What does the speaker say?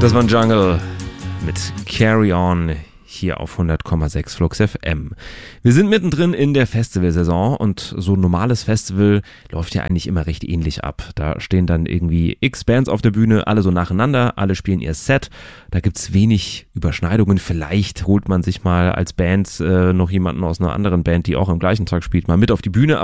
Das war ein Jungle mit Carry On hier auf 100,6 Flux FM. Wir sind mittendrin in der Festivalsaison und so ein normales Festival läuft ja eigentlich immer recht ähnlich ab. Da stehen dann irgendwie x Bands auf der Bühne, alle so nacheinander, alle spielen ihr Set. Da gibt's wenig Überschneidungen. Vielleicht holt man sich mal als Band noch jemanden aus einer anderen Band, die auch am gleichen Tag spielt, mal mit auf die Bühne.